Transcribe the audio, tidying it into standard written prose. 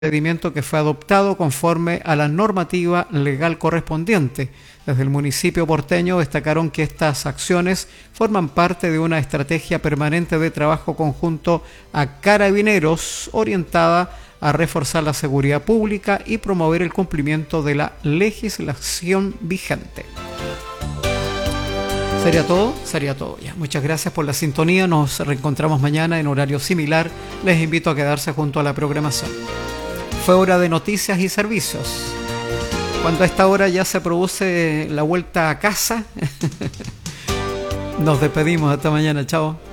procedimiento que fue adoptado conforme a la normativa legal correspondiente. Desde el municipio porteño destacaron que estas acciones forman parte de una estrategia permanente de trabajo conjunto a Carabineros orientada a reforzar la seguridad pública y promover el cumplimiento de la legislación vigente. ¿Sería todo? Sería todo ya. Muchas gracias por la sintonía. Nos reencontramos mañana en horario similar. Les invito a quedarse junto a la programación. Fue hora de noticias y servicios. Cuando a esta hora ya se produce la vuelta a casa, nos despedimos. Hasta mañana. Chao.